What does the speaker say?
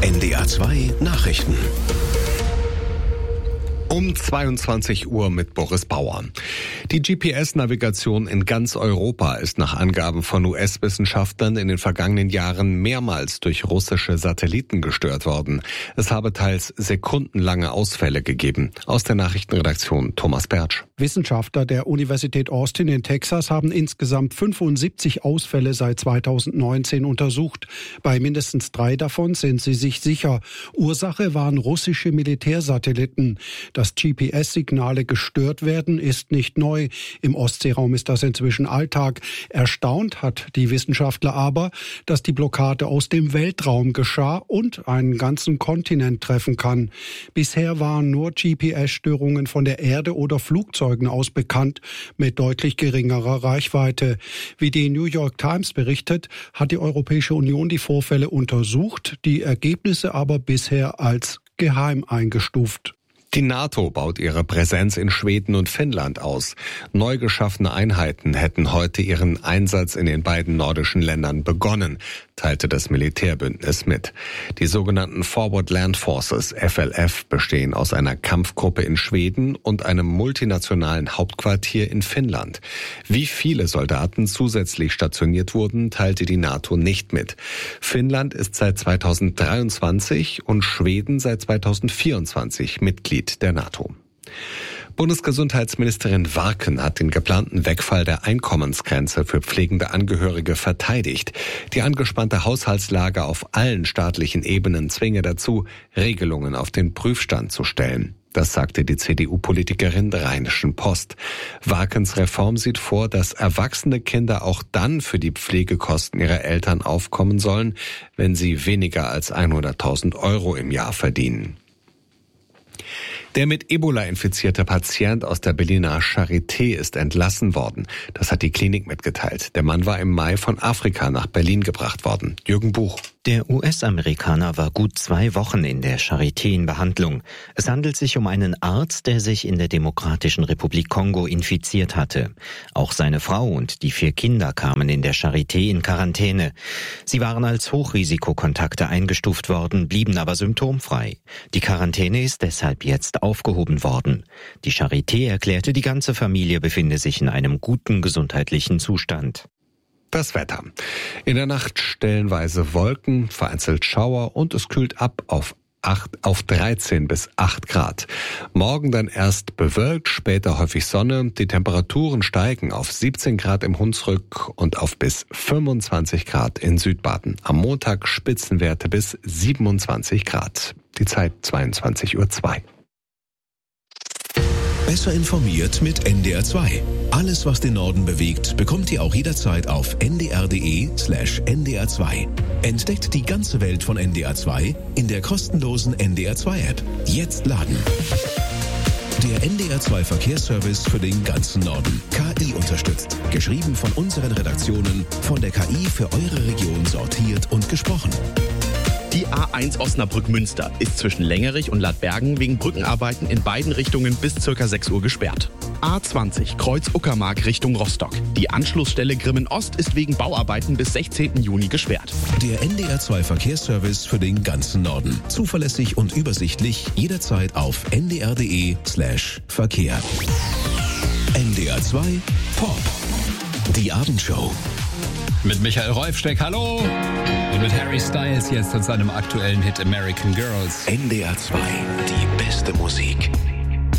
NDR 2 Nachrichten. Um 22 Uhr mit Boris Bauer. Die GPS-Navigation in ganz Europa ist nach Angaben von US-Wissenschaftlern in den vergangenen Jahren mehrmals durch russische Satelliten gestört worden. Es habe teils sekundenlange Ausfälle gegeben. Aus der Nachrichtenredaktion Thomas Bertsch. Wissenschaftler der Universität Austin in Texas haben insgesamt 75 Ausfälle seit 2019 untersucht. Bei mindestens 3 davon sind sie sich sicher. Ursache waren russische Militärsatelliten. Dass GPS-Signale gestört werden, ist nicht neu. Im Ostseeraum ist das inzwischen Alltag. Erstaunt hat die Wissenschaftler aber, dass die Blockade aus dem Weltraum geschah und einen ganzen Kontinent treffen kann. Bisher waren nur GPS-Störungen von der Erde oder Flugzeugen aus bekannt, mit deutlich geringerer Reichweite. Wie die New York Times berichtet, hat die Europäische Union die Vorfälle untersucht, die Ergebnisse aber bisher als geheim eingestuft. Die NATO baut ihre Präsenz in Schweden und Finnland aus. Neu geschaffene Einheiten hätten heute ihren Einsatz in den beiden nordischen Ländern begonnen, teilte das Militärbündnis mit. Die sogenannten Forward Land Forces, FLF, bestehen aus einer Kampfgruppe in Schweden und einem multinationalen Hauptquartier in Finnland. Wie viele Soldaten zusätzlich stationiert wurden, teilte die NATO nicht mit. Finnland ist seit 2023 und Schweden seit 2024 Mitglied der NATO. Bundesgesundheitsministerin Warken hat den geplanten Wegfall der Einkommensgrenze für pflegende Angehörige verteidigt. Die angespannte Haushaltslage auf allen staatlichen Ebenen zwinge dazu, Regelungen auf den Prüfstand zu stellen. Das sagte die CDU-Politikerin der Rheinischen Post. Warkens Reform sieht vor, dass erwachsene Kinder auch dann für die Pflegekosten ihrer Eltern aufkommen sollen, wenn sie weniger als 100.000 € im Jahr verdienen. Der mit Ebola infizierte Patient aus der Berliner Charité ist entlassen worden. Das hat die Klinik mitgeteilt. Der Mann war im Mai von Afrika nach Berlin gebracht worden. Jürgen Buch. Der US-Amerikaner war gut 2 Wochen in der Charité in Behandlung. Es handelt sich um einen Arzt, der sich in der Demokratischen Republik Kongo infiziert hatte. Auch seine Frau und die 4 Kinder kamen in der Charité in Quarantäne. Sie waren als Hochrisikokontakte eingestuft worden, blieben aber symptomfrei. Die Quarantäne ist deshalb jetzt aufgehoben worden. Die Charité erklärte, die ganze Familie befinde sich in einem guten gesundheitlichen Zustand. Das Wetter. In der Nacht stellenweise Wolken, vereinzelt Schauer und es kühlt ab auf 13 bis 8 Grad. Morgen dann erst bewölkt, später häufig Sonne. Die Temperaturen steigen auf 17 Grad im Hunsrück und auf bis 25 Grad in Südbaden. Am Montag Spitzenwerte bis 27 Grad. Die Zeit 22:02 Uhr. Besser informiert mit NDR 2. Alles, was den Norden bewegt, bekommt ihr auch jederzeit auf ndr.de/NDR 2. Entdeckt die ganze Welt von NDR 2 in der kostenlosen NDR 2 App. Jetzt laden. Der NDR 2 Verkehrsservice für den ganzen Norden. KI unterstützt. Geschrieben von unseren Redaktionen, von der KI für eure Region sortiert und gesprochen. Die A1 Osnabrück-Münster ist zwischen Längerich und Ladbergen wegen Brückenarbeiten in beiden Richtungen bis ca. 6 Uhr gesperrt. A20 Kreuz Uckermark Richtung Rostock. Die Anschlussstelle Grimmen-Ost ist wegen Bauarbeiten bis 16. Juni gesperrt. Der NDR 2 Verkehrsservice für den ganzen Norden. Zuverlässig und übersichtlich, jederzeit auf ndr.de/Verkehr. NDR 2 Pop. Die Abendshow. Mit Michael Rolfsteck, hallo! Und mit Harry Styles jetzt mit seinem aktuellen Hit American Girls. NDR 2, die